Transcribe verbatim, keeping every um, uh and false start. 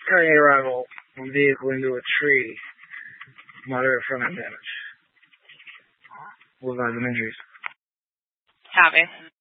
carrying a rival vehicle into a tree. Moderate front end damage. We'll have some injuries. Copy.